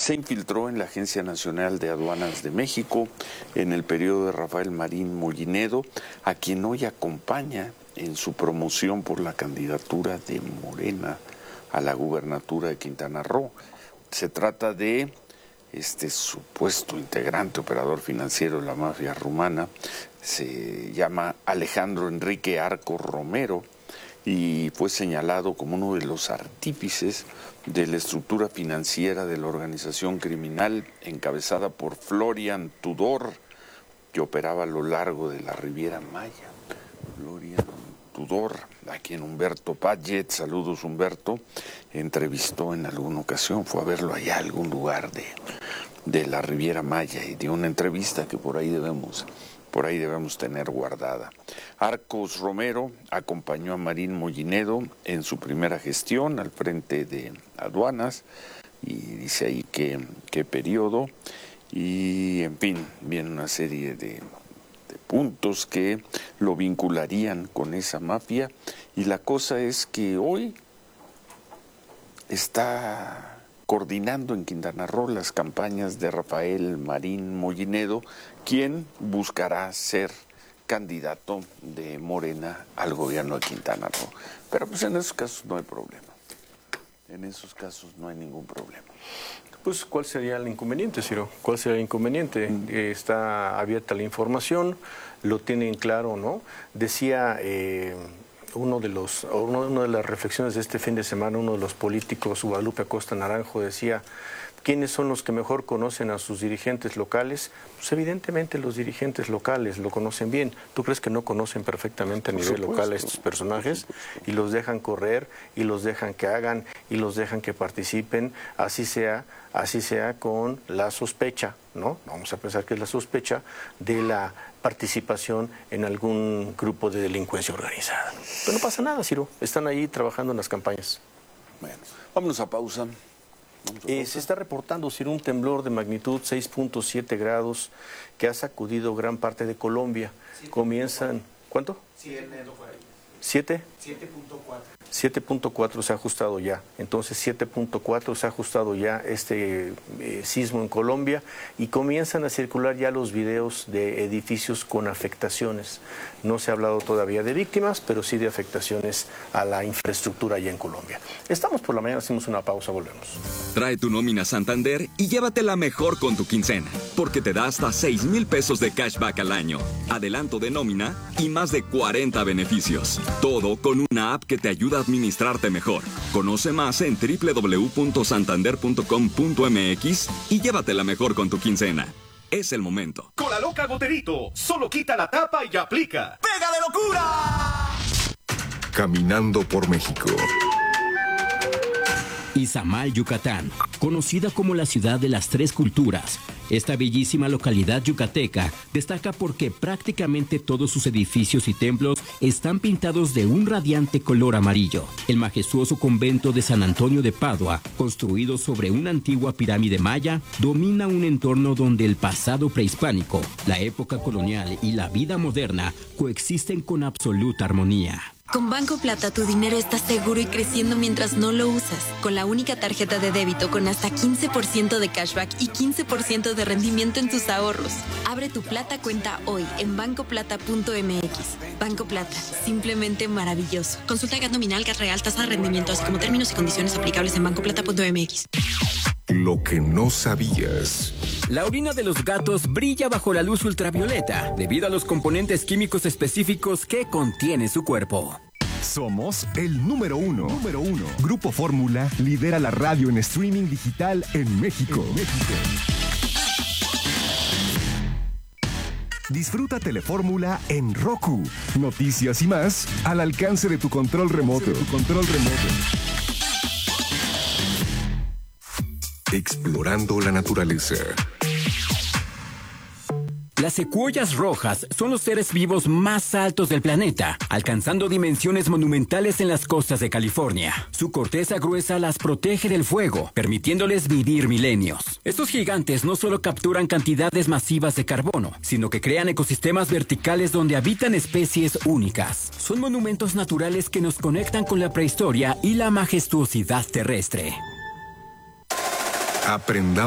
se infiltró en la Agencia Nacional de Aduanas de México en el periodo de Rafael Marín Mollinedo, a quien hoy acompaña en su promoción por la candidatura de Morena a la gubernatura de Quintana Roo. Se trata de este supuesto integrante operador financiero de la mafia rumana, se llama Alejandro Enrique Arco Romero y fue señalado como uno de los artífices de la estructura financiera de la organización criminal encabezada por Florian Tudor, que operaba a lo largo de la Riviera Maya. Florian Tudor, a quien Humberto Padgett, saludos Humberto, entrevistó en alguna ocasión, fue a verlo allá a algún lugar de la Riviera Maya y dio una entrevista que por ahí debemos tener guardada. Arcos Romero acompañó a Marín Mollinedo en su primera gestión al frente de aduanas y dice ahí qué periodo y en fin, viene una serie de puntos que lo vincularían con esa mafia y la cosa es que hoy está coordinando en Quintana Roo las campañas de Rafael Marín Mollinedo, quien buscará ser candidato de Morena al gobierno de Quintana Roo. Pero pues en esos casos no hay problema. En esos casos no hay ningún problema. Pues, ¿cuál sería el inconveniente, Ciro? ¿Cuál sería el inconveniente? Está abierta la información, lo tienen claro, ¿no? Decía una de las reflexiones de este fin de semana, uno de los políticos, Guadalupe Acosta Naranjo, decía: ¿quiénes son los que mejor conocen a sus dirigentes locales? Pues evidentemente los dirigentes locales lo conocen bien. ¿Tú crees que no conocen perfectamente a nivel local a estos personajes? Y los dejan correr, y los dejan que hagan, y los dejan que participen, así sea con la sospecha, ¿no? Vamos a pensar que es la sospecha de la participación en algún grupo de delincuencia organizada. Pero no pasa nada, Ciro. Están ahí trabajando en las campañas. Bueno, vámonos a pausa. Se está reportando, Ciro, un temblor de magnitud 6.7 grados que ha sacudido gran parte de Colombia. Comienzan... ¿Cuánto? 7. 7.4 se ha ajustado ya. Entonces 7.4 se ha ajustado ya este sismo en Colombia y comienzan a circular ya los videos de edificios con afectaciones. No se ha hablado todavía de víctimas, pero sí de afectaciones a la infraestructura allá en Colombia. Estamos por la mañana, hacemos una pausa, volvemos. Trae tu nómina Santander y llévatela mejor con tu quincena, porque te da hasta 6,000 pesos de cashback al año, adelanto de nómina y más de 40 beneficios. Todo con una app que te ayuda a administrarte mejor. Conoce más en www.santander.com.mx y llévatela mejor con tu quincena. Es el momento. Con la loca Goterito, solo quita la tapa y aplica. ¡Pega de locura! Caminando por México. Izamal, Yucatán, conocida como la ciudad de las tres culturas. Esta bellísima localidad yucateca destaca porque prácticamente todos sus edificios y templos están pintados de un radiante color amarillo. El majestuoso convento de San Antonio de Padua, construido sobre una antigua pirámide maya, domina un entorno donde el pasado prehispánico, la época colonial y la vida moderna coexisten con absoluta armonía. Con Banco Plata tu dinero está seguro y creciendo mientras no lo usas. Con la única tarjeta de débito con hasta 15% de cashback y 15% de rendimiento en tus ahorros. Abre tu Plata cuenta hoy en bancoplata.mx. Banco Plata, simplemente maravilloso. Consulta GAT nominal, GAT real, tasa de rendimiento, así como términos y condiciones aplicables en bancoplata.mx. Lo que no sabías. La orina de los gatos brilla bajo la luz ultravioleta debido a los componentes químicos específicos que contiene su cuerpo. Somos el número uno. Grupo Fórmula lidera la radio en streaming digital en México. Disfruta Telefórmula en Roku. Noticias y más al alcance de tu control remoto. Explorando la naturaleza. Las secuoyas rojas son los seres vivos más altos del planeta, alcanzando dimensiones monumentales en las costas de California. Su corteza gruesa las protege del fuego, permitiéndoles vivir milenios. Estos gigantes no solo capturan cantidades masivas de carbono, sino que crean ecosistemas verticales donde habitan especies únicas. Son monumentos naturales que nos conectan con la prehistoria y la majestuosidad terrestre. Aprendamos